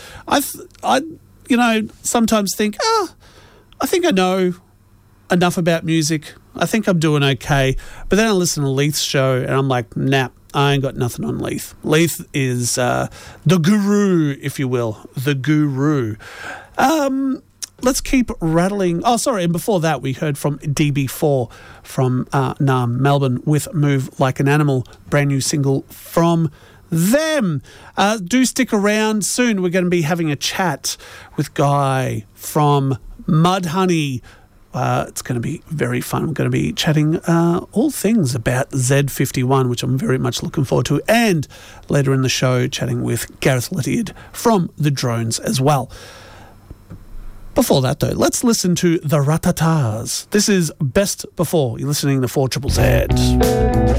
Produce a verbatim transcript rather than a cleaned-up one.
I, th- I, you know, sometimes think, oh, I think I know enough about music. I think I'm doing okay. But then I listen to Leith's show and I'm like, nah, I ain't got nothing on Leith. Leith is uh, the guru, if you will, the guru. Um, let's keep rattling. Oh, sorry. And before that, we heard from D B four from uh, Nam, Melbourne with Move Like an Animal, brand new single from them. Uh, do stick around. Soon we're going to be having a chat with Guy from Mudhoney. Uh, it's going to be very fun. We're going to be chatting uh, all things about Z fifty-one, which I'm very much looking forward to. And later in the show, chatting with Gareth Lydiard from The Drones as well. Before that, though, let's listen to the Ratatas. This is Best Before. You're listening to four Z Z Z.